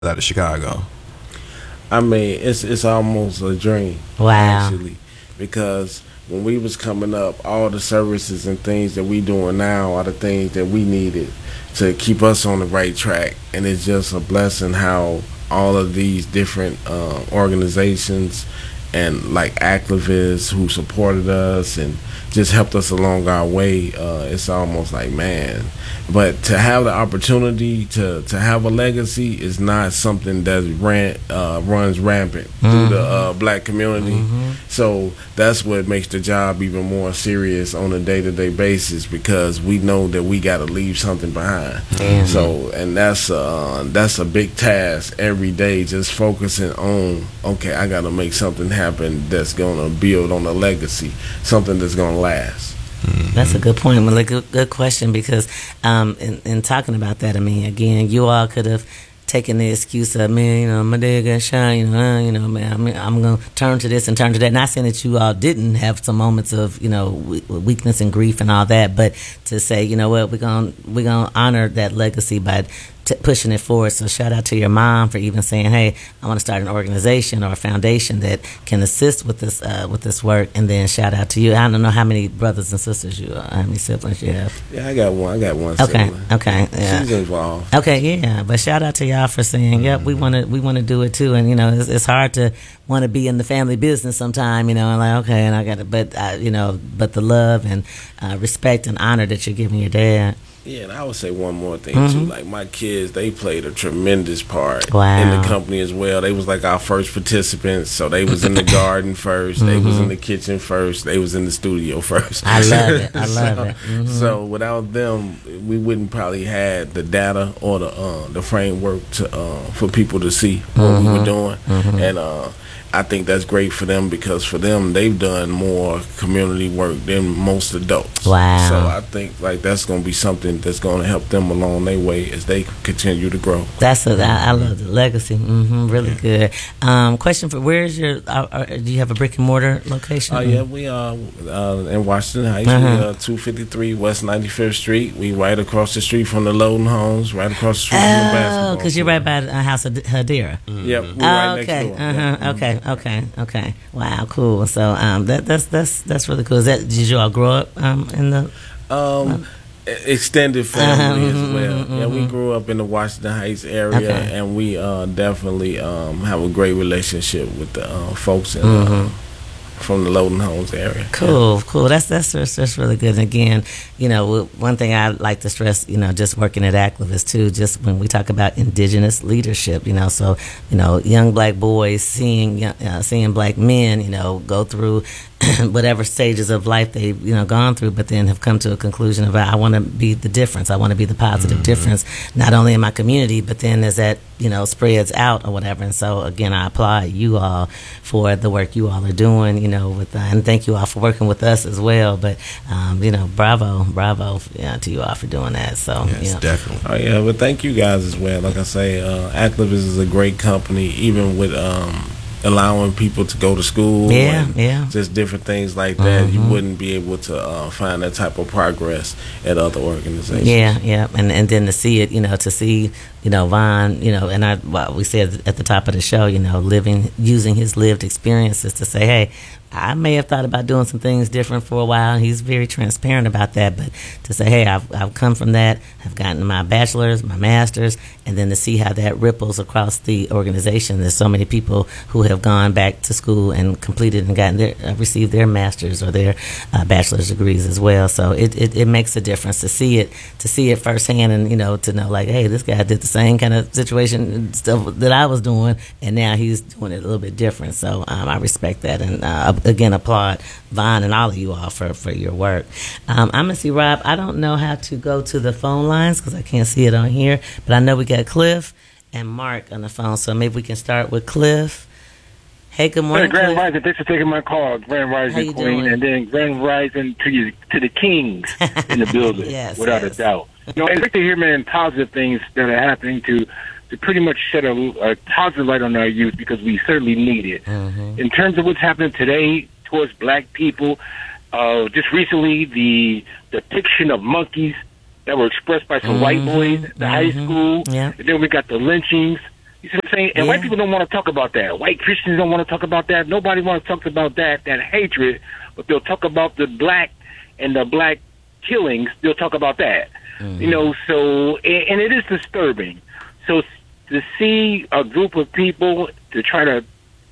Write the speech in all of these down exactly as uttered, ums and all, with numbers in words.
out of Chicago? I mean, it's it's almost a dream, Wow. actually, because when we was coming up, all the services and things that we doing now are the things that we needed to keep us on the right track, and it's just a blessing how all of these different uh, organizations and like activists who supported us and just helped us along our way. Uh, it's almost like, man, but to have the opportunity to, to have a legacy is not something that ran uh, runs rampant mm-hmm. through the uh, black community. Mm-hmm. So that's what makes the job even more serious on a day to day basis, because we know that we got to leave something behind. Mm-hmm. So and that's uh, that's a big task every day, just focusing on, okay, I got to make something happen that's gonna build on a legacy, something that's gonna last. Mm-hmm. That's a good point. Well, a good, good question, because um, in, in talking about that, I mean, again, you all could have taken the excuse of, man, you know, my dad got shot, you know, uh, you know, man, I'm, I'm going to turn to this and turn to that. Not saying that you all didn't have some moments of, you know, weakness and grief and all that, but to say, you know what, we're going we're gonna honor that legacy by t- pushing it forward. So shout out to your mom for even saying, hey, I want to start an organization or a foundation that can assist with this uh, with this work. And then shout out to you. I don't know how many brothers and sisters you are, how many siblings you have. Yeah, I got one. I got one okay, sibling. Okay, yeah. She's involved. Okay, yeah. But shout out to y'all for saying, yep, we want to we want to do it too. And, you know, it's, it's hard to want to be in the family business sometime, you know, and like, okay, and I got it. But, uh, you know, but the love and uh, respect and honor that you're giving your dad. Yeah, and I would say one more thing mm-hmm. too. Like my kids, they played a tremendous part wow. in the company as well. They was like our first participants. So they was in the garden first. Mm-hmm. They was in the kitchen first. They was in the studio first. I love it. I love so, it. Mm-hmm. So without them, we wouldn't probably had the data or the uh, the framework to uh, for people to see what mm-hmm. we were doing. Mm-hmm. And uh, I think that's great for them, because for them, they've done more community work than most adults. Wow. So I think like that's going to be something that's going to help them along their way as they continue to grow. That's a, I, I love the legacy. Mm-hmm, really yeah. good. Um, question for, where is your, uh, uh, do you have a brick and mortar location? Oh, uh, yeah, we are uh, in Washington Heights. Uh-huh. We are two fifty-three West ninety-fifth Street. We right across the street from the Loden Homes, right across the street oh, from the basketball. Oh, because you're right by the house of Hadira. Mm-hmm. Yep, we're oh, right okay. next door. Uh-huh. Yeah. Okay, okay, okay. Wow, cool. So um, that that's that's that's really cool. Is that, did you all grow up um, in the um, extended family uh-huh. as well? Mm-hmm. Yeah, we grew up in the Washington Heights area, okay. and we uh, definitely um, have a great relationship with the uh, folks in mm-hmm. uh, from the Loden Homes area. Cool, yeah. cool. That's, that's that's that's really good. And again, you know, one thing I like to stress, you know, just working at Activist too, just when we talk about indigenous leadership, you know, so you know, young black boys seeing uh, seeing black men, you know, go through whatever stages of life they've, you know, gone through, but then have come to a conclusion of, I want to be the difference. I want to be the positive mm-hmm. difference, not only in my community, but then as that, you know, spreads out or whatever. And so, again, I applaud you all for the work you all are doing, you know, with, uh, and thank you all for working with us as well. But, um, you know, bravo, bravo yeah, to you all for doing that. So, yes, you know. definitely. Oh, yeah, but thank you guys as well. Like I say, uh, Activist is a great company, even with, um, allowing people to go to school yeah, and yeah. just different things like that. Mm-hmm. You wouldn't be able to uh, find that type of progress at other organizations. Yeah, yeah, and and then to see it, you know, to see, you know, Von, you know, and I, well, we said at the top of the show, you know, living, using his lived experiences to say, hey, I may have thought about doing some things different for a while. He's very transparent about that, but to say, hey, I've I've come from that, I've gotten my bachelor's, my master's, and then to see how that ripples across the organization. There's so many people who have gone back to school and completed and gotten their, uh, received their master's or their uh, bachelor's degrees as well. So it, it, it makes a difference to see it, to see it firsthand, and, you know, to know like, hey, this guy did the same kind of situation and stuff that I was doing, and now he's doing it a little bit different. So um, I respect that, and uh, again, applaud Von and all of you all for, for your work. Um, I'm going to see, Rob, I don't know how to go to the phone lines because I can't see it on here, but I know we got Cliff and Mark on the phone, so maybe we can start with Cliff. Hey, good morning, hey, Grand Cliff. Rising, thanks for taking my call. Grand Rising, Queen, doing? and then Grand Rising to you, to the Kings in the building, yes, without yes. a doubt. You know, it's great to hear, man, positive things that are happening to to pretty much shed a, a positive light on our youth, because we certainly need it. Mm-hmm. In terms of what's happening today towards black people, uh, just recently the depiction of monkeys that were expressed by some mm-hmm. white boys at the mm-hmm. high school, yeah. and then we got the lynchings You see what I'm saying? And Yeah. white people don't want to talk about that. White Christians don't want to talk about that. Nobody wants to talk about that, that hatred. But they'll talk about the black and the black killings. They'll talk about that. Mm-hmm. You know, so, and, and it is disturbing. So to see a group of people to try to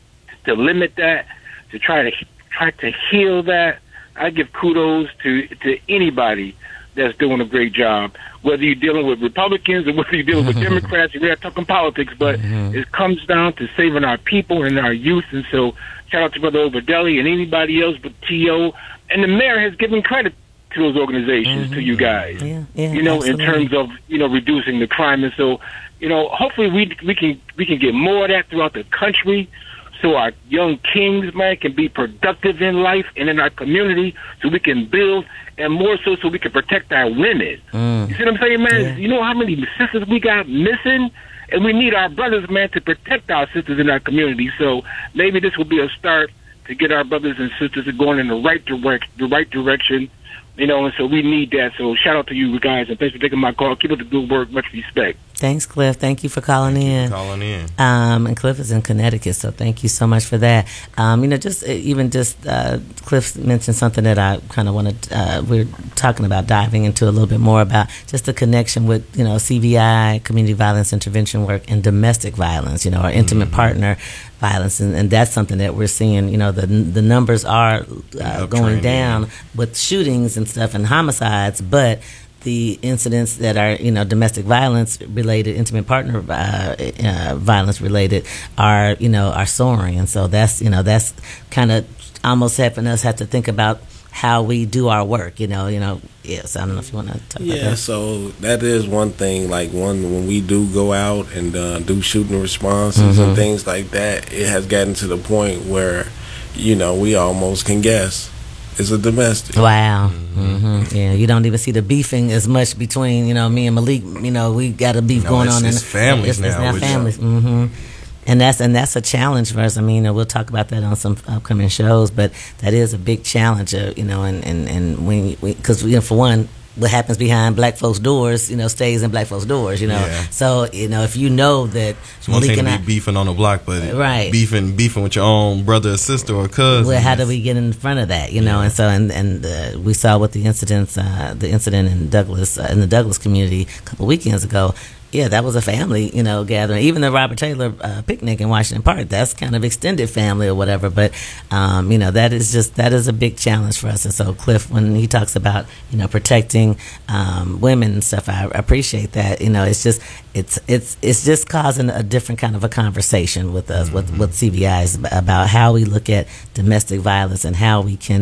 to limit that, to try to try to heal that, I give kudos to to anybody that's doing a great job. Whether you're dealing with Republicans or whether you're dealing with Democrats, we're not talking politics, but mm-hmm. it comes down to saving our people and our youth. And so, shout out to Brother Overdelli and anybody else, but T O and the mayor has given credit to those organizations, mm-hmm. to you guys. Yeah, yeah, you know, absolutely. in terms of you know reducing the crime, and so you know, hopefully we we can we can get more of that throughout the country. So our young kings, man, can be productive in life and in our community, so we can build, and more so, so we can protect our women. Mm. You see what I'm saying, man? Yeah. You know how many sisters we got missing, and we need our brothers, man, to protect our sisters in our community. So maybe this will be a start to get our brothers and sisters going in the right direct, the right direction. You know, and so we need that. So shout out to you guys, and thanks for taking my call. Keep up the good work. Much respect. Thanks, Cliff. Thank you for calling thank in. You for calling in. Um, and Cliff is in Connecticut, so thank you so much for that. Um, you know, just even just uh, Cliff mentioned something that I kind of wanted. Uh, we're talking about diving into a little bit more about just the connection with you know C V I, community violence intervention work, and domestic violence. You know, our intimate mm-hmm. partner violence, and, and that's something that we're seeing. You know, the the numbers are uh, going down yeah. with shootings and stuff and homicides, but the incidents that are, you know, domestic violence related, intimate partner uh, uh, violence related, are, you know, are soaring, and so that's, you know, that's kind of almost having us have to think about how we do our work, you know, you know. Yes, I don't know if you want to talk yeah, about that. So that is one thing. Like one, when we do go out and uh, do shooting responses mm-hmm. and things like that, it has gotten to the point where, you know, we almost can guess. It's a domestic. Wow. Mm-hmm. Yeah, you don't even see the beefing as much between, you know, me and Malik. You know, we got a beef no, going it's, on. It's in families it's, now. It's now families. Mm-hmm. And that's and that's a challenge for us. I mean, we'll talk about that on some upcoming shows, but that is a big challenge. Uh, you know, and and and when because you know, for one, what happens behind black folks' doors, you know, stays in black folks' doors, you know. Yeah. So, you know, if you know that it's one thing to be I, beefing on the block, but right. beefing beefing with your own brother or sister or cousin. Well, how do we get in front of that, you know? Yeah. And so, and and uh, we saw what the incidents, uh, the incident in Douglas, uh, in the Douglas community a couple weekends ago. Yeah, that was a family, you know, gathering. Even the Robert Taylor uh, picnic in Washington Park, that's kind of extended family or whatever. But, um, you know, that is just, that is a big challenge for us. And so Cliff, when he talks about, you know, protecting um, women and stuff, I appreciate that. You know, it's just, it's it's it's just causing a different kind of a conversation with us, mm-hmm. with, with C V Is about how we look at domestic violence and how we can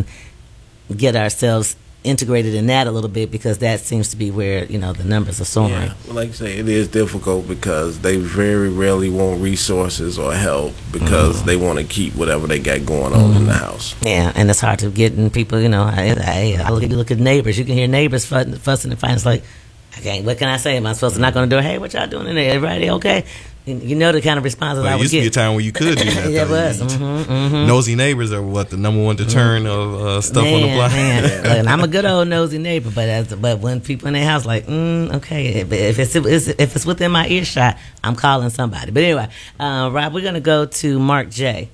get ourselves integrated in that a little bit, because that seems to be where, you know, the numbers are soaring. Yeah. Well, like I say, it is difficult because they very rarely want resources or help because mm-hmm. they want to keep whatever they got going on mm-hmm. in the house. Yeah, and it's hard to get in people, you know, I, I, I look, at, look at neighbors. You can hear neighbors fussing and fighting. It's like, okay, what can I say? Am I supposed to knock on the door? Hey, what y'all doing in there? Everybody okay? You know the kind of responses well, I would get. It used to be a time when you could do that. Yeah, it was. Mm-hmm, mm-hmm. Nosy neighbors are what the number one deterrent mm-hmm. of uh, stuff man, on the block. Man. Look, and I'm a good old nosy neighbor, but as, but when people in their house like, mm, okay, if it's if it's within my earshot, I'm calling somebody. But anyway, uh, Rob, we're gonna go to Mark J.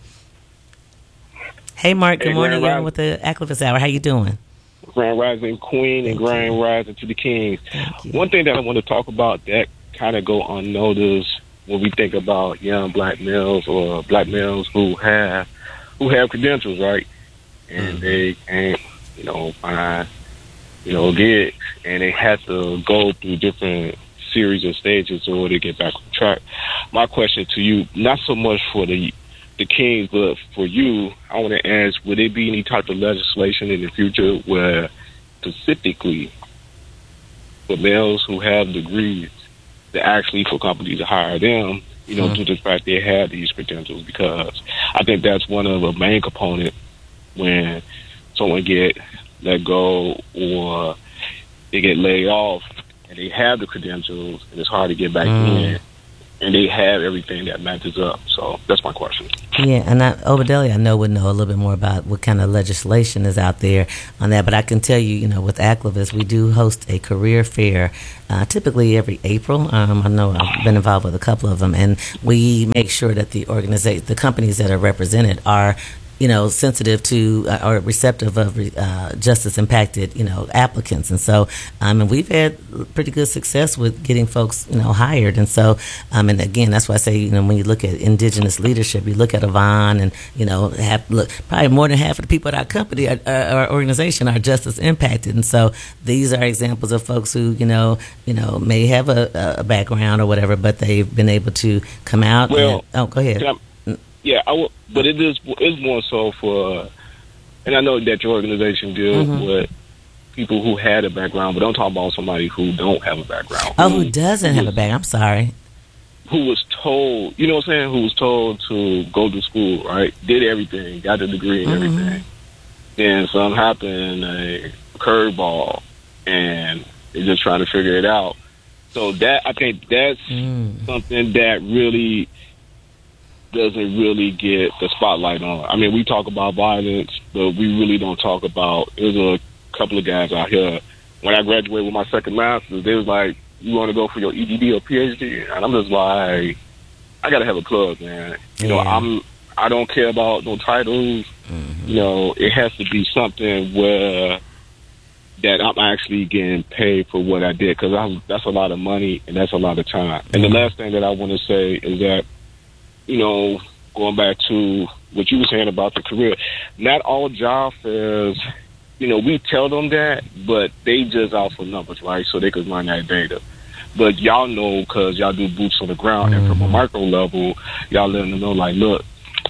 Hey, Mark. Good hey, morning. Grand You're with the Activist Hour. How you doing? Grand Rising Queen and Grand Rising to the Kings. One thing that I want to talk about that kind of go unnoticed when we think about young black males or black males who have who have credentials, right? And mm-hmm. they ain't, you know, find, you know, gigs, and they have to go through different series of stages in order to get back on track. My question to you, not so much for the the Kings, but for you, I want to ask, would there be any type of legislation in the future where specifically for males who have degrees, to actually for companies to hire them, you know, mm-hmm. due to the fact they have these credentials? Because I think that's one of the main components when someone get let go or they get laid off and they have the credentials and it's hard to get back mm. in. and they have everything that matches up. So that's my question. Yeah, and I, Obadeli, I know would know a little bit more about what kind of legislation is out there on that. But I can tell you, you know, with Aclivis, we do host a career fair, uh, typically every April. Um, I know I've been involved with a couple of them, and we make sure that the organization, the companies that are represented, are you know, sensitive to uh, or receptive of uh, justice impacted, you know, applicants. And so, um, and we've had pretty good success with getting folks, you know, hired. And so, um, and again, that's why I say, you know, when you look at indigenous leadership, you look at Yvonne and, you know, have, look, probably more than half of the people at our company, our, our organization are justice impacted. And so these are examples of folks who, you know, you know, may have a, a background or whatever, but they've been able to come out. Well, and, oh, go ahead. Yeah, I w- but it is it's more so for, and I know that your organization deals mm-hmm. with people who had a background, but I'm talking about somebody who don't have a background. Oh, who, who doesn't who have was, a background? I'm sorry. Who was told, you know what I'm saying? Who was told to go to school, right? Did everything, got the degree and mm-hmm. everything. Then something happened, a curveball, and they're just trying to figure it out. So that I think that's mm. something that really doesn't really get the spotlight on. I mean, we talk about violence, but we really don't talk about, there's a couple of guys out here, when I graduated with my second master's, they was like, you want to go for your E D D or P H D? And I'm just like, I got to have a plug, man. You know, yeah. I'm, I don't care about no titles. Mm-hmm. You know, it has to be something where that I'm actually getting paid for what I did, because that's a lot of money and that's a lot of time. Mm-hmm. And the last thing that I want to say is that, you know, going back to what you were saying about the career, not all job fairs, you know, we tell them that, but they just out for numbers, right? So they could run that data. But y'all know, because y'all do boots on the ground, mm-hmm. and from a micro level, y'all letting them know, like, look,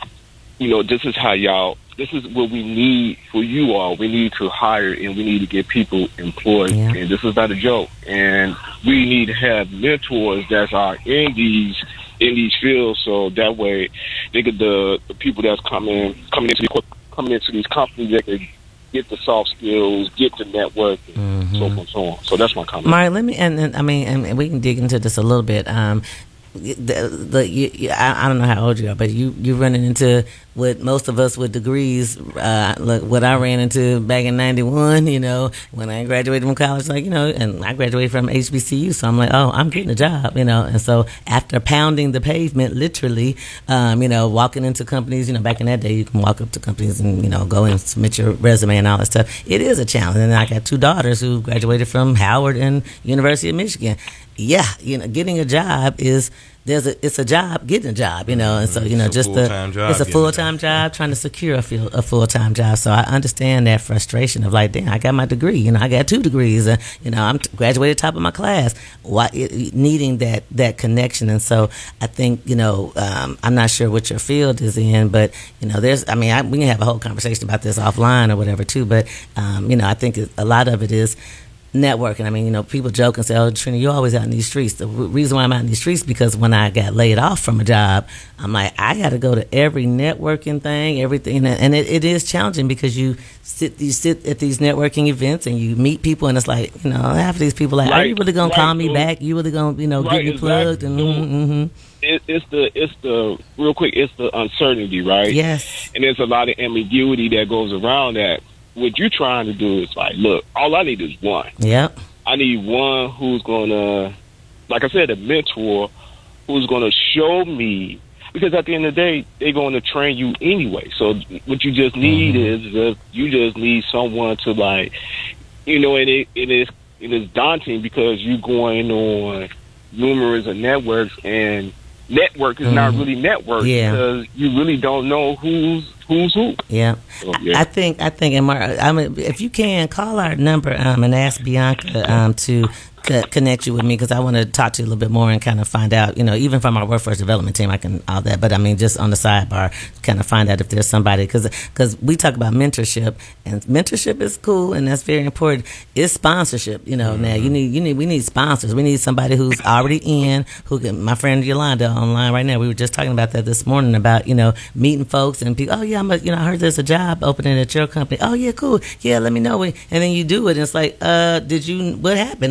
you know, this is how y'all, this is what we need for you all. We need to hire and we need to get people employed. Yeah. And this is not a joke. And we need to have mentors that are in these in these fields, so that way they get the, the people that's coming coming into the, coming into these companies, they can get the soft skills, get the networking, mm-hmm. so forth and so on. So that's my comment. Mark, let me and, and I mean, and we can dig into this a little bit. Um, the, the you, you, I, I don't know how old you are, but you you running into what most of us with degrees, uh, look, what I ran into back in ninety-one, you know, when I graduated from college, like, you know, and I graduated from H B C U, so I'm like, oh, I'm getting a job, you know, and so after pounding the pavement, literally, um, you know, walking into companies, you know, back in that day, you can walk up to companies and, you know, go and submit your resume and all that stuff. It is a challenge, and I got two daughters who graduated from Howard and University of Michigan. Yeah, you know, getting a job is, there's a, it's a job, getting a job, you know, and so, you know, it's just the, job, it's a full-time job, trying to secure a, full, a full-time job. So I understand that frustration of like, damn, I got my degree, you know, I got two degrees, and, you know, I'm graduated top of my class, why, it, needing that, that connection. And so I think, you know, um, I'm not sure what your field is in, but, you know, there's, I mean, I, we can have a whole conversation about this offline or whatever too, but, um, you know, I think a lot of it is networking. I mean, you know, people joke and say, oh, Trina, you're always out in these streets. The reason why I'm out in these streets is because when I got laid off from a job, I'm like, I got to go to every networking thing, everything. And it, it is challenging because you sit you sit at these networking events and you meet people, and it's like, you know, half of these people are like, right, are you really going right, to call me back? You really going to, you know, right, get me plugged? Exactly. And mm-hmm, mm-hmm. It, it's the, it's the, real quick, it's the uncertainty, right? Yes. And there's a lot of ambiguity that goes around that. What you're trying to do is like, look, all I need is one. Yep. I need one who's going to, like I said, a mentor who's going to show me, because at the end of the day, they're going to train you anyway. So what you just need mm-hmm. is just, you just need someone to, like, you know, and it, it is it is daunting because you're going on numerous of networks, and network is mm-hmm. not really network yeah. because you really don't know who's who's who. Yeah, so, yeah. I think I think, and Mark, I mean, if you can call our number um, and ask Bianca um, to c- connect you with me, because I want to talk to you a little bit more and kind of find out, you know, even from our workforce development team, I can all that, but I mean, just on the sidebar, kind of find out if there's somebody, because because we talk about mentorship, and mentorship is cool and that's very important. It's sponsorship, you know. Mm-hmm. Now you need you need we need sponsors. We need somebody who's already in, who can. My friend Yolanda online right now, we were just talking about that this morning about, you know, meeting folks and people. Oh yeah, I'm a, you know, I heard there's a job opening at your company. Oh yeah, cool. Yeah, let me know. And then you do it, and it's like, uh, did you? What happened? Like, mm-hmm.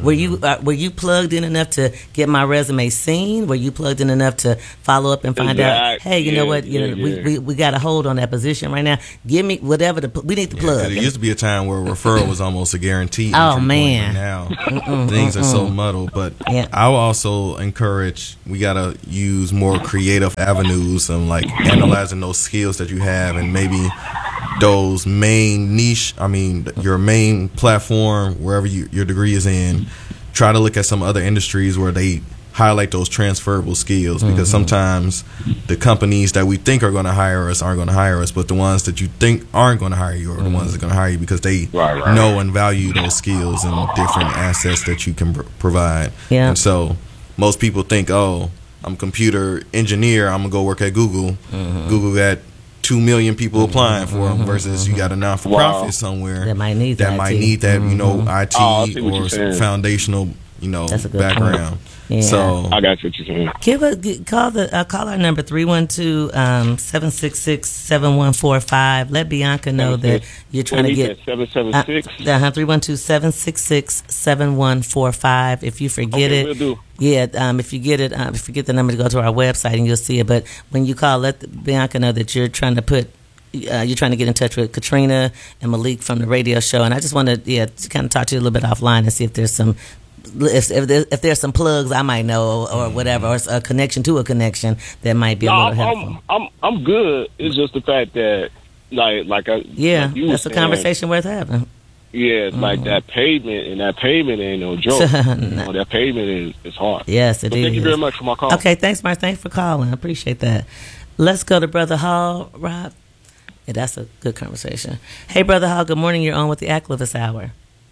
Were you uh, were you plugged in enough to get my resume seen? Were you plugged in enough to follow up and find exactly. out? Hey, you yeah, know what? You yeah, know yeah. we, we we got a hold on that position right now. Give me whatever the we need to Yeah, plug. 'cause it used to be a time where referral was almost a guarantee. Oh, entry point, man. but now things are so muddled. But Yeah. I will also encourage we gotta use more creative avenues and like analyzing those skills that you have and maybe those main niche. I mean, your main platform wherever you, your degree is in. Try to look at some other industries where they highlight those transferable skills because mm-hmm. sometimes the companies that we think are going to hire us aren't going to hire us, but the ones that you think aren't going to hire you are the ones that are going to hire you because they right, right. know and value those skills and different assets that you can pr- provide. Yeah. And so most people think, oh, I'm a computer engineer, I'm going to go work at Google. Mm-hmm. Google got two million people applying for them versus you got a non-for-profit wow. somewhere that might need that that might I T. need that, you know, I T Oh, I see what or you're saying. foundational, you know, That's a good background. Yeah. So I got what you're saying. Give a g- call the uh, call our number three one two seven six six seven one four five. Let Bianca know that you're trying to get seven seven six. uh three one two seven six six seven one four five. If you forget Okay, it, will do. yeah. Um, if you get it, um, if you get the number to go to our website and you'll see it. But when you call, let the, Bianca know that you're trying to put. Uh, you're trying to get in touch with Katrina and Malik from the radio show, and I just want to yeah to kind of talk to you a little bit offline and see if there's some if if, there, if there's some plugs I might know or whatever, or a connection to a connection that might be No, a little I'm, helpful. I'm I'm I'm good. It's just the fact that like like I Yeah, like you that's were a saying, conversation worth having. Yeah, it's like that pavement, and that pavement ain't no joke. You know, that pavement is, is hard. Yes, it so is. Thank you very much for my call. Okay, thanks, Mark. Thanks for calling. I appreciate that. Let's go to Brother Hall, Rob. Yeah, that's a good conversation. Hey, Brother Hall, good morning. You're on with the Activist Hour.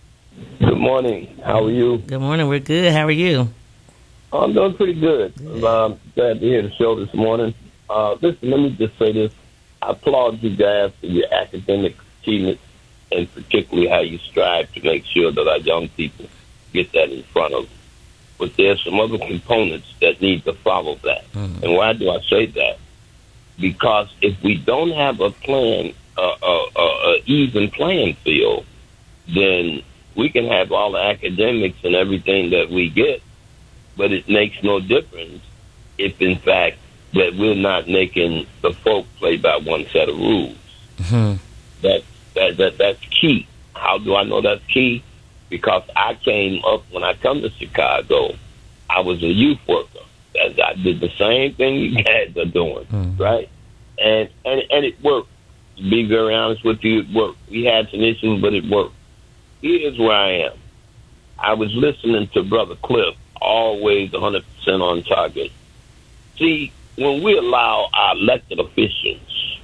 Good morning. How are you? Good morning. We're good. How are you? I'm doing pretty good. I'm um, glad to hear the show this morning. Uh, listen, let me just say this. I applaud you guys for your academic achievements and particularly how you strive to make sure that our young people get that in front of them. But there's some other components that need to follow that. Mm-hmm. And why do I say that? Because if we don't have a plan, a uh, uh, uh, even playing field, then we can have all the academics and everything that we get, but it makes no difference if, in fact, that we're not making the folk play by one set of rules. Mm-hmm. That, that that that's key. How do I know that's key? Because I came up, when I come to Chicago, I was a youth worker. I did the same thing you guys are doing, mm. right? And, and and it worked. To be very honest with you, it worked. We had some issues, but it worked. Here's where I am. I was listening to Brother Cliff, always one hundred percent on target. See, when we allow our elected officials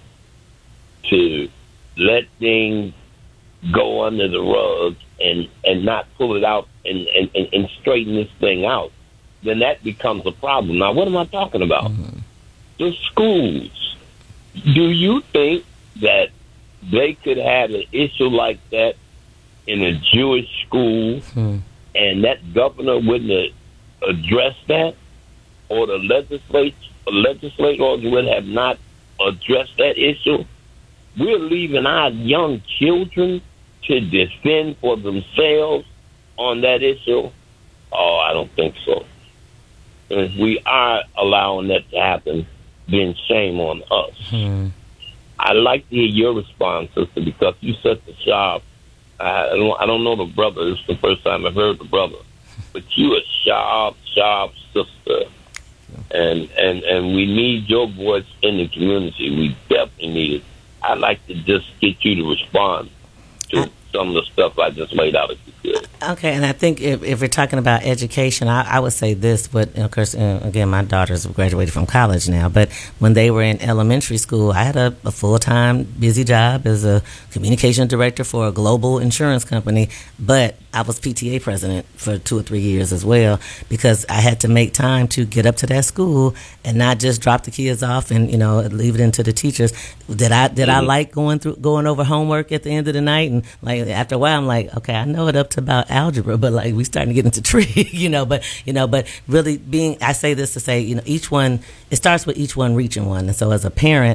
to let things go under the rug and, and not pull it out and, and, and, and straighten this thing out, then that becomes a problem. Now, what am I talking about? Mm-hmm. The schools. Do you think that they could have an issue like that in a Jewish school mm-hmm. and that governor wouldn't address that? Or the legislature, legislators would have not addressed that issue? We're leaving our young children to defend for themselves on that issue? Oh, I don't think so. And if we are allowing that to happen, then shame on us. Hmm. I'd like to hear your response, sister, because you set the sharp. I don't, I don't know the brother. This is the first time I've heard the brother. But you a sharp, sharp sister. And, and, and we need your voice in the community. We definitely need it. I'd like to just get you to respond to I, some of the stuff I just laid out, if you could. Okay, and I think if, if we're talking about education, I, I would say this, but of course, uh, again, my daughters graduated from college now, but when they were in elementary school, I had a, a full-time, busy job as a communication director for a global insurance company, but I was P T A president for two or three years as well, because I had to make time to get up to that school and not just drop the kids off and, you know, leave it into the teachers. Did I did mm-hmm. I like going through going over homework at the end of the night? And like after a while, I'm like, okay, I know it up to about algebra, but like we starting to get into trig, you know. But you know, but really being, I say this to say, you know, each one, it starts with each one reaching one. And so as a parent,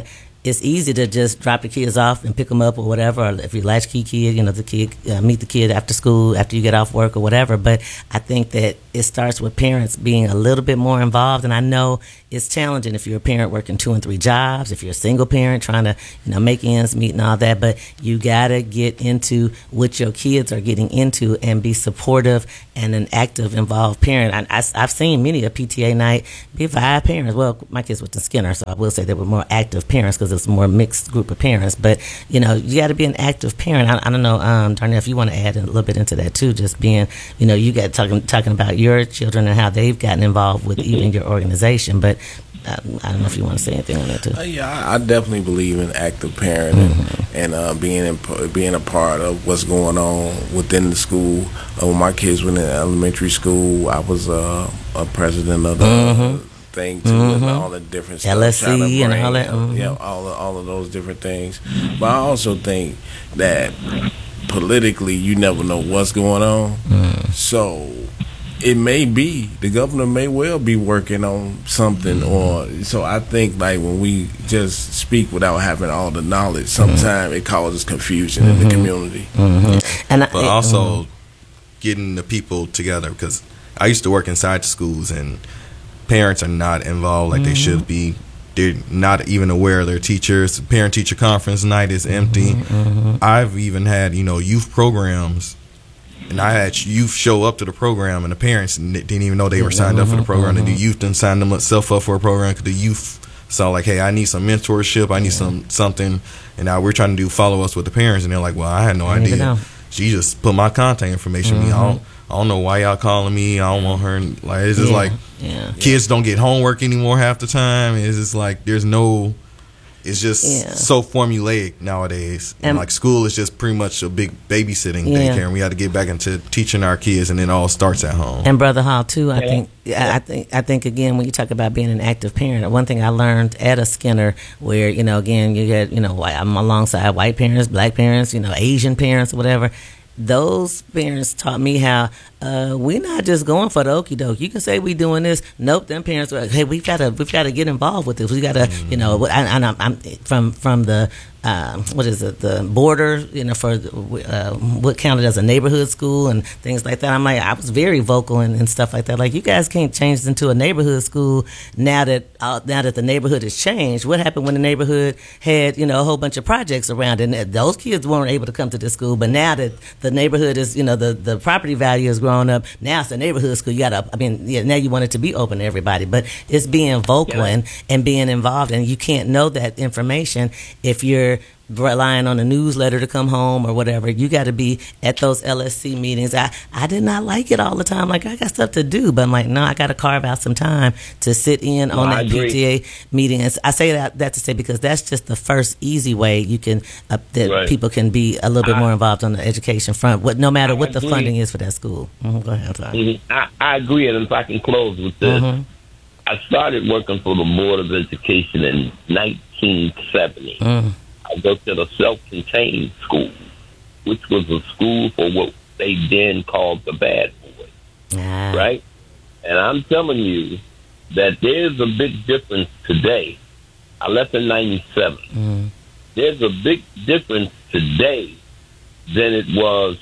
it's easy to just drop the kids off and pick them up or whatever. Or if you're a latchkey kid, you know, the kid uh, meet the kid after school, after you get off work or whatever. But I think that it starts with parents being a little bit more involved. And I know it's challenging if you're a parent working two and three jobs, if you're a single parent trying to, you know, make ends meet and all that. But you gotta get into what your kids are getting into and be supportive and an active, involved parent. I, I, I've seen many a P T A night be five parents. Well, my kids went to Skinner, so I will say they were more active parents because it's a more mixed group of parents. But, you know, you got to be an active parent. I, I don't know, um, Darnell, if you want to add a little bit into that too, just being, you know, you got talking talking about your children and how they've gotten involved with even your organization. But I, I don't know if you want to say anything on that too. Uh, yeah, I, I definitely believe in active parenting Mm-hmm. and uh, being in, being a part of what's going on within the school. Uh, when my kids went in elementary school, I was uh, a president of the Mhm. thing too, Mhm. and all the different stuff. L S C trying to and bring, all that, uh, mhm. Yeah, all of, all of those different things. But I also think that politically, you never know what's going on. Mm. So it may be the governor may well be working on something, or so I think like when we just speak without having all the knowledge, sometimes it causes confusion in the community. Mm-hmm. And I, But also getting the people together, because I used to work inside the schools and parents are not involved like they should be. They're not even aware of their teachers. Parent-teacher conference night is empty. Mm-hmm. I've even had, you know, youth programs, and I had youth show up to the program, and the parents didn't even know they were signed up for the program. And the youth didn't sign themselves up for a program because the youth saw like, hey, I need some mentorship, I need some something, and now we're trying to do follow-ups with the parents, and they're like, well, I had no I didn't even idea. know. She just put my contact information in me. I don't, I don't know why y'all calling me. I don't want her. Like, it's just Yeah, like yeah. kids don't get homework anymore half the time. It's just like there's no. It's just Yeah. so formulaic nowadays. And, And- like school is just pretty much a big babysitting Yeah. daycare, and we got to get back into teaching our kids, and it all starts at home. And Brother Hall too. I think. I think. I think again when you talk about being an active parent, one thing I learned at a Skinner, where you know again you get you know white, I'm alongside white parents, black parents, you know Asian parents, whatever. Those parents taught me how uh, we're not just going for the okie doke. You can say we doing this. Nope, them parents were like, hey, we've got to we've got to get involved with this. We got to, mm-hmm. you know, I, I, I'm, I'm from from the uh, what is it, the border, you know, for uh, what counted as a neighborhood school and things like that. I'm like, I was very vocal and, and stuff like that. Like, you guys can't change this into a neighborhood school now that uh, now that the neighborhood has changed. What happened when the neighborhood had, you know, a whole bunch of projects around it, and those kids weren't able to come to this school, but now that the neighborhood is, you know, the, the property value has grown up, now it's a neighborhood school. You gotta, I mean, yeah, now you want it to be open to everybody, but it's being vocal yeah. and, and being involved, and you can't know that information if you're relying on a newsletter to come home or whatever. You got to be at those L S C meetings. I, I did not like it all the time. Like, I got stuff to do, but I'm like, no, I got to carve out some time to sit in no, on that P T A meeting. And I say that that to say because that's just the first easy way you can uh, that right. people can be a little bit I, more involved on the education front. What no matter I what agree. the funding is for that school. Mm-hmm. Go ahead. Mm-hmm. I, I agree, and if I can close with this, mm-hmm. I started working for the Board of Education in nineteen seventy. Mm. I worked at a self-contained school, which was a school for what they then called the bad boys, ah. right? And I'm telling you that there's a big difference today. I left in ninety-seven. Mm. There's a big difference today than it was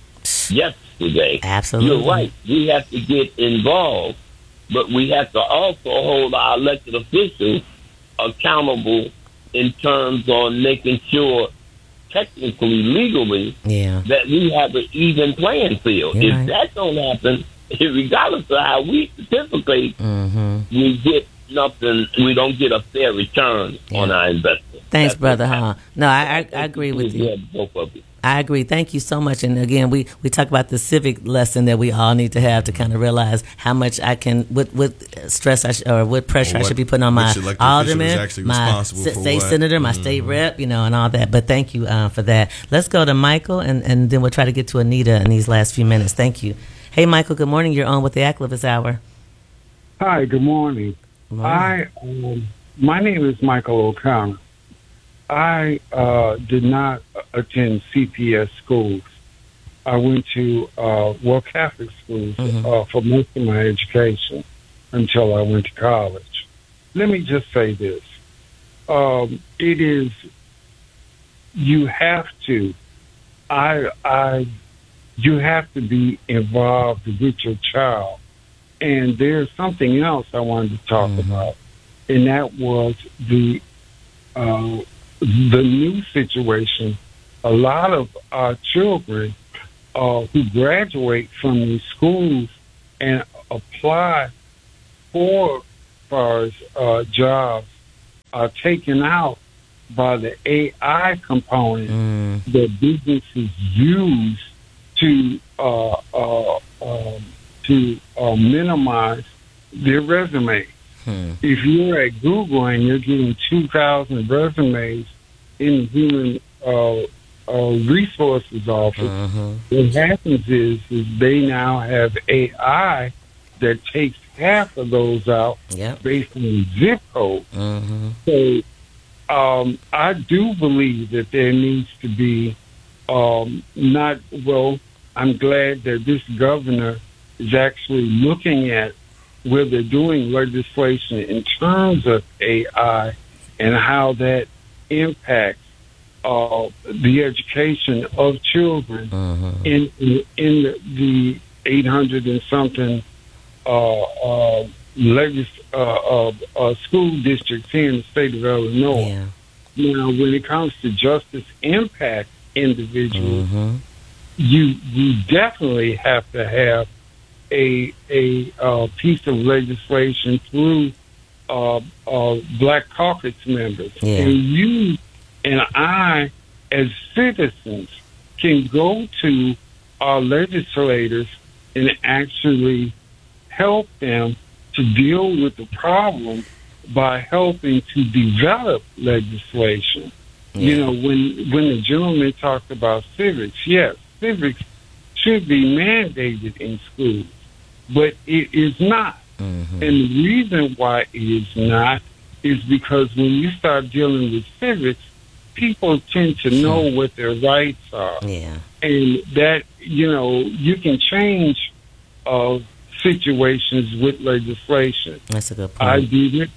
yesterday. Absolutely. You're right. We have to get involved, but we have to also hold our elected officials accountable in terms on making sure, technically, legally, yeah. that we have an even playing field. You're if right. that don't happen, regardless of how we participate, mm-hmm. we get nothing. We don't get a fair return yeah. on our investment. Thanks, That's Brother Hall. No, I, I, I agree with you. Both of you. I agree. Thank you so much. And again, we, we talk about the civic lesson that we all need to have to kind of realize how much I can, what, what stress I sh- or what pressure or what, I should be putting on my alderman, my state senator, my mm-hmm. state rep, you know, and all that. But thank you uh, for that. Let's go to Michael, and, and then we'll try to get to Anita in these last few minutes. Thank you. Hey, Michael, good morning. You're on with the Activist Hour. Hi, good morning. Good morning. I, um, my name is Michael O'Connor. I uh, did not attend C P S schools. I went to uh, well Catholic schools mm-hmm. uh, for most of my education until I went to college. Let me just say this. um, it is, you have to, I, I, you have to be involved with your child. And there's something else I wanted to talk mm-hmm. about, and that was the uh, the new situation. A lot of our children uh, who graduate from these schools and apply for as far as uh, jobs are taken out by the A I component mm. that businesses use to uh, uh, um, to uh, minimize their resumes. Hmm. If you're at Google and you're getting two thousand resumes in the Human uh, uh, Resources Office, uh-huh. what happens is, is they now have A I that takes half of those out yep. based on zip code. Uh-huh. So um, I do believe that there needs to be um, not, well, I'm glad that this governor is actually looking at where they're doing legislation in terms of A I and how that impacts uh, the education of children uh-huh. in, in in the, the eight hundred and something uh, uh, legis- uh, uh, uh, school districts here in the state of Illinois. Yeah. Now, when it comes to justice impact individuals, uh-huh. you you definitely have to have a a uh, piece of legislation through uh, uh, Black Caucus members. Yeah. And you and I, as citizens, can go to our legislators and actually help them to deal with the problem by helping to develop legislation. Yeah. You know, when when the gentleman talked about civics, yes, civics should be mandated in schools. But it is not. Mm-hmm. And the reason why it is not is because when you start dealing with civics, people tend to know what their rights are. Yeah. And that, you know, you can change uh, situations with legislation. That's a good point. I did it.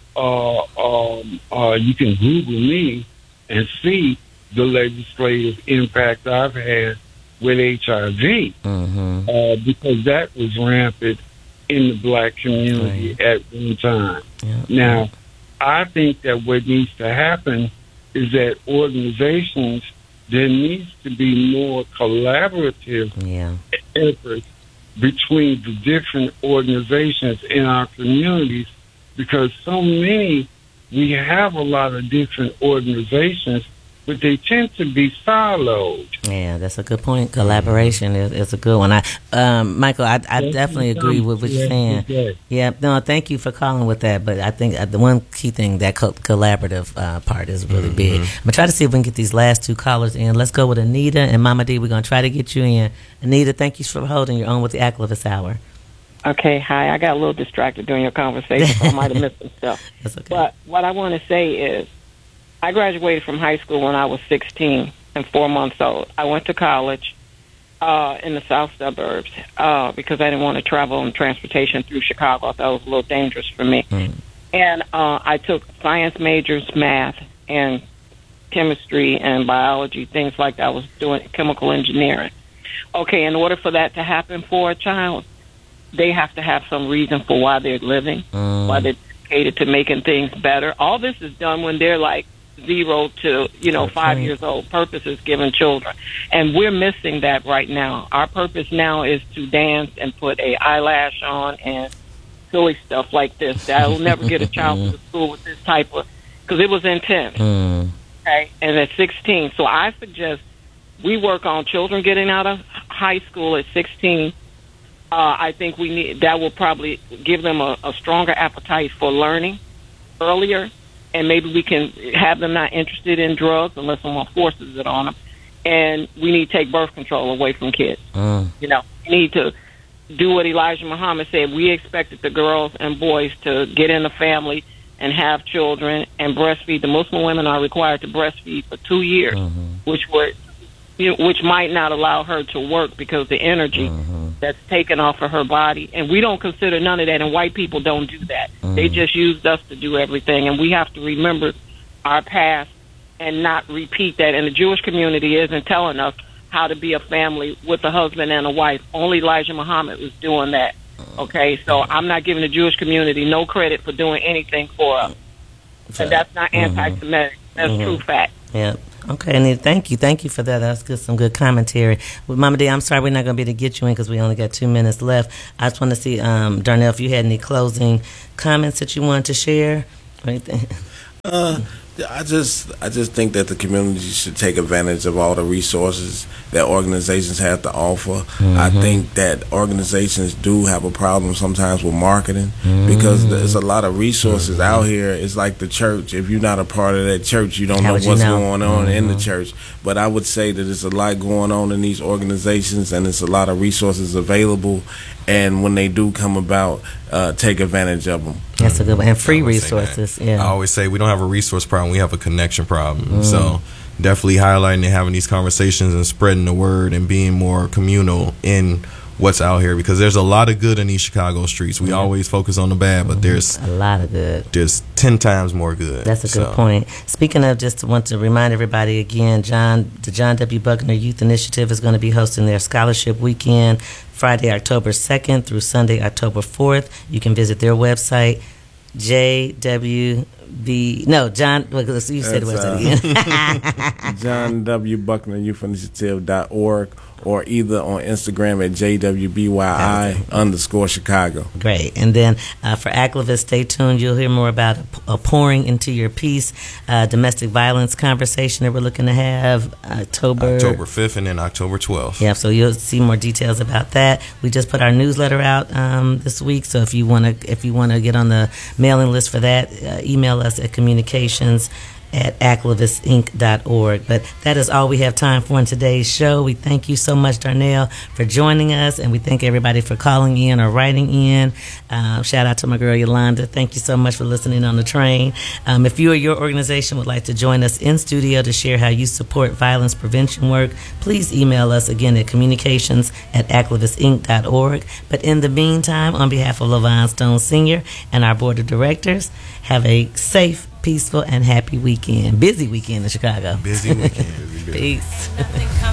Uh, um, uh, you can Google me and see the legislative impact I've had with H I V, mm-hmm. uh, because that was rampant in the black community right. at one time. Yeah. Now, I think that what needs to happen is that organizations, there needs to be more collaborative yeah. efforts between the different organizations in our communities, because so many, we have a lot of different organizations, but they tend to be siloed. Yeah, that's a good point. Collaboration is, is a good one. I, um, Michael, I, I definitely agree with what you're saying. Yeah, no, thank you for calling with that. But I think the one key thing, that co- collaborative uh, part is really mm-hmm. big. I'm going to try to see if we can get these last two callers in. Let's go with Anita and Mama D. We're going to try to get you in. Anita, thank you for holding your own with the Activist Hour. Okay, hi. I got a little distracted during your conversation, so I might have missed some stuff. That's okay. But what I want to say is, I graduated from high school when I was sixteen and four months old. I went to college uh, in the south suburbs uh, because I didn't want to travel on transportation through Chicago. I thought it was a little dangerous for me. Mm. And uh, I took science majors, math, and chemistry and biology, things like that. I was doing chemical engineering. Okay, in order for that to happen for a child, they have to have some reason for why they're living, mm. why they're dedicated to making things better. All this is done when they're like zero to, you know, five right. years old. Purpose is given children. And we're missing that right now. Our purpose now is to dance and put a eyelash on and silly stuff like this. That'll never get a child to school with this type of, because it was intense. Mm. Okay? And at sixteen. So I suggest we work on children getting out of high school at sixteen. Uh, I think we need, that will probably give them a, a stronger appetite for learning earlier. And maybe we can have them not interested in drugs unless someone forces it on them. And we need to take birth control away from kids. Mm. You know, we need to do what Elijah Muhammad said. We expected the girls and boys to get in a family and have children and breastfeed. The Muslim women are required to breastfeed for two years, mm-hmm. which would, you know, which might not allow her to work because the energy mm-hmm. that's taken off of her body. And we don't consider none of that, and white people don't do that. Mm. They just used us to do everything. And we have to remember our past and not repeat that. And the Jewish community isn't telling us how to be a family with a husband and a wife. Only Elijah Muhammad was doing that. Okay, so I'm not giving the Jewish community no credit for doing anything for us. And that's not anti-Semitic. That's Mhm. true fact. Yep. Okay, Anita, thank you. Thank you for that. That's good. Some good commentary. Well, Mama D, I'm sorry we're not going to be able to get you in because we only got two minutes left. I just want to see, um, Darnell, if you had any closing comments that you wanted to share or anything. Uh, I just I just think that the community should take advantage of all the resources that organizations have to offer. Mm-hmm. I think that organizations do have a problem sometimes with marketing mm-hmm. because there's a lot of resources mm-hmm. out here. It's like the church. If you're not a part of that church, you don't How know would what's you know? going on Mm-hmm. in the church. But I would say that there's a lot going on in these organizations, and there's a lot of resources available. And when they do come about, uh, take advantage of them. That's a good one. And free I always say resources. that. Yeah. I always say we don't have a resource problem, we have a connection problem. Mm. So definitely highlighting and having these conversations and spreading the word and being more communal in what's out here, because there's a lot of good in these Chicago streets. We Yeah. always focus on the bad, but there's a lot of good. There's ten times more good. That's a good So, point. Speaking of, just want to remind everybody again, John, the John W. Buckner Youth Initiative is going to be hosting their scholarship weekend Friday, October second through Sunday, October fourth. You can visit their website, J W B. No, John. Well, you said the That's, website uh, again. John W. Buckner Youth Initiative dot org, or either on Instagram at J W B Y I underscore Chicago. Great. And then uh, for Activists, stay tuned. You'll hear more about a, a pouring into your peace, uh, domestic violence conversation that we're looking to have October October fifth and then October twelfth. Yeah, so you'll see more details about that. We just put our newsletter out um, this week, so if you want to, if you want to get on the mailing list for that, uh, email us at communications at activist inc dot org. But that is all we have time for in today's show. We thank you so much, Darnell, for joining us, and we thank everybody for calling in or writing in. Uh, shout out to my girl Yolanda. Thank you so much for listening on the train. Um, if you or your organization would like to join us in studio to share how you support violence prevention work, please email us again at communications at activist inc dot org. But in the meantime, on behalf of LaVon Stone Senior and our board of directors, have a safe, peaceful, and happy weekend. Busy weekend in Chicago. Busy weekend. Peace.